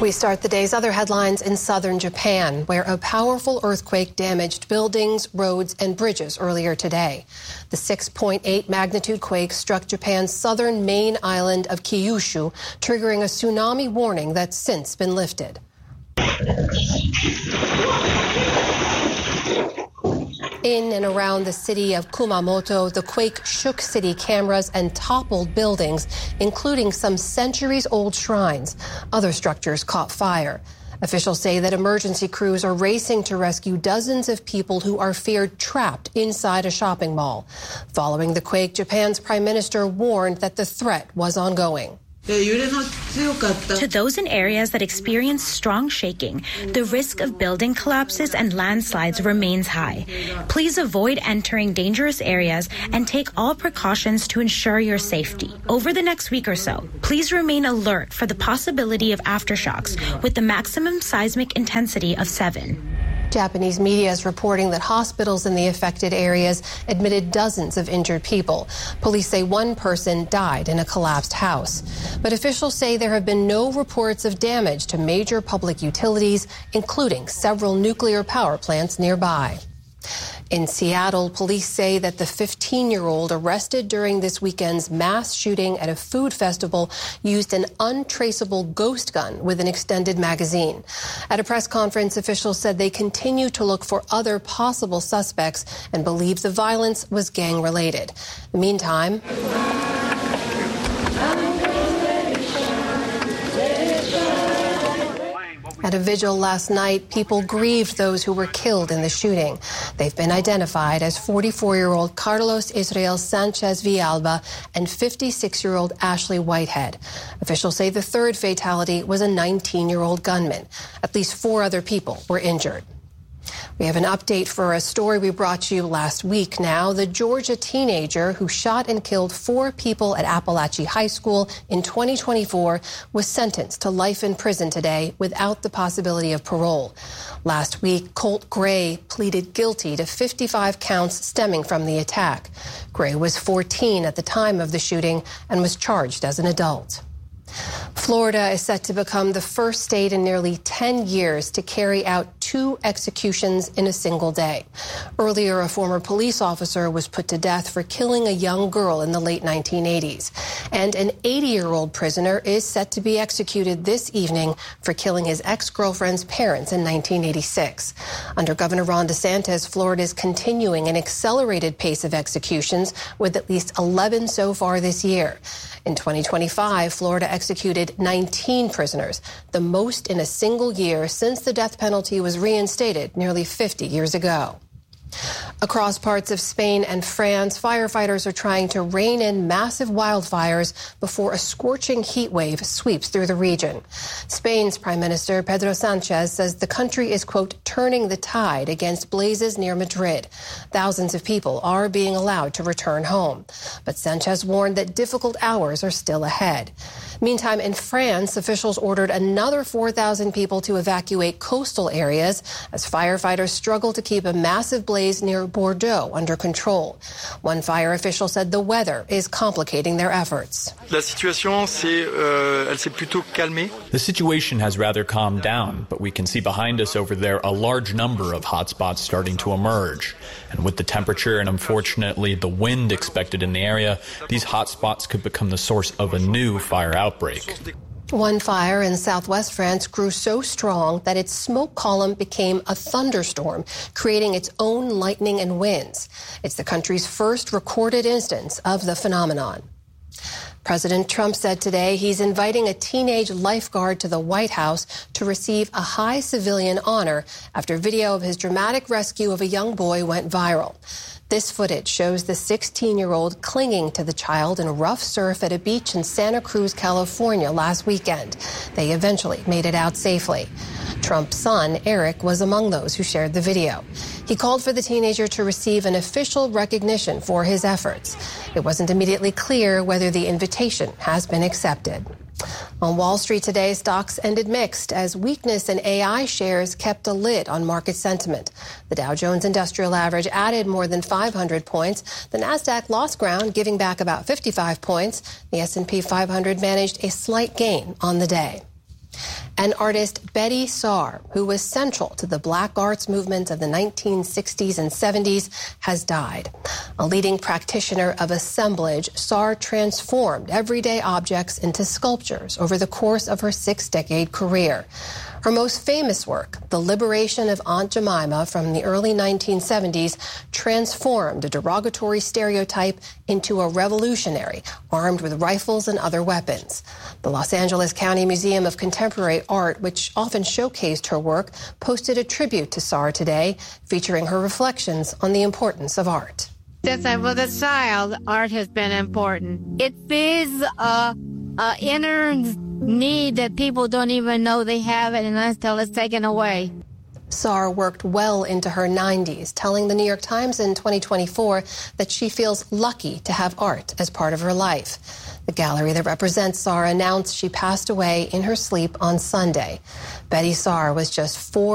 We start the day's other headlines in southern Japan, where a powerful earthquake damaged buildings, roads, and bridges earlier today. The 6.8 magnitude quake struck Japan's southern main island of Kyushu, triggering a tsunami warning that's since been lifted. In and around the city of Kumamoto, the quake shook city cameras and toppled buildings, including some centuries-old shrines. Other structures caught fire. Officials say that emergency crews are racing to rescue dozens of people who are feared trapped inside a shopping mall. Following the quake, Japan's prime minister warned that the threat was ongoing. To those in areas that experience strong shaking, the risk of building collapses and landslides remains high. Please avoid entering dangerous areas and take all precautions to ensure your safety. Over the next week or so, please remain alert for the possibility of aftershocks with the maximum seismic intensity of 7. Japanese media is reporting that hospitals in the affected areas admitted dozens of injured people. Police say one person died in a collapsed house. But officials say there have been no reports of damage to major public utilities, including several nuclear power plants nearby. In Seattle, police say that the 15-year-old arrested during this weekend's mass shooting at a food festival used an untraceable ghost gun with an extended magazine. At a press conference, officials said they continue to look for other possible suspects and believe the violence was gang-related. In the meantime, at a vigil last night, people grieved those who were killed in the shooting. They've been identified as 44-year-old Carlos Israel Sanchez Villalba and 56-year-old Ashley Whitehead. Officials say the third fatality was a 19-year-old gunman. At least 4 other people were injured. We have an update for a story we brought you last week now. The Georgia teenager who shot and killed 4 people at Appalachia High School in 2024 was sentenced to life in prison today without the possibility of parole. Last week, Colt Gray pleaded guilty to 55 counts stemming from the attack. Gray was 14 at the time of the shooting and was charged as an adult. Florida is set to become the first state in nearly 10 years to carry out 2 executions in a single day. Earlier, a former police officer was put to death for killing a young girl in the late 1980s. And an 80-year-old prisoner is set to be executed this evening for killing his ex-girlfriend's parents in 1986. Under Governor Ron DeSantis, Florida is continuing an accelerated pace of executions with at least 11 so far this year. In 2025, Florida executed 19 prisoners, the most in a single year since the death penalty was reinstated nearly 50 years ago. Across parts of Spain and France, firefighters are trying to rein in massive wildfires before a scorching heat wave sweeps through the region. Spain's Prime Minister Pedro Sanchez says the country is, quote, turning the tide against blazes near Madrid. Thousands of people are being allowed to return home. But Sanchez warned that difficult hours are still ahead. Meantime, in France, officials ordered another 4,000 people to evacuate coastal areas as firefighters struggle to keep a massive blaze near Bordeaux under control. One fire official said the weather is complicating their efforts. The situation has rather calmed down, but we can see behind us over there a large number of hotspots starting to emerge. And with the temperature and unfortunately the wind expected in the area, these hotspots could become the source of a new fire outbreak. One fire in southwest France grew so strong that its smoke column became a thunderstorm, creating its own lightning and winds. It's the country's first recorded instance of the phenomenon. President Trump said today he's inviting a teenage lifeguard to the White House to receive a high civilian honor after video of his dramatic rescue of a young boy went viral. This footage shows the 16-year-old clinging to the child in rough surf at a beach in Santa Cruz, California last weekend. They eventually made it out safely. Trump's son, Eric, was among those who shared the video. He called for the teenager to receive an official recognition for his efforts. It wasn't immediately clear whether the invitation has been accepted. On Wall Street today, stocks ended mixed as weakness in AI shares kept a lid on market sentiment. The Dow Jones Industrial Average added more than 500 points. The Nasdaq lost ground, giving back about 55 points. The S&P 500 managed a slight gain on the day. And artist Betty Saar, who was central to the Black arts movement of the 1960s and 70s, has died. A leading practitioner of assemblage, Saar transformed everyday objects into sculptures over the course of her 6-decade career. Her most famous work, The Liberation of Aunt Jemima from the early 1970s, transformed a derogatory stereotype into a revolutionary, armed with rifles and other weapons. The Los Angeles County Museum of Contemporary Art, which often showcased her work, posted a tribute to Saar today, featuring her reflections on the importance of art. Since I was a child, art has been important. It feeds a inner need that people don't even know they have it until it's taken away. Saar worked well into her 90s, telling the New York Times in 2024 that she feels lucky to have art as part of her life. The gallery that represents Saar announced she passed away in her sleep on Sunday. Betty Saar was just 4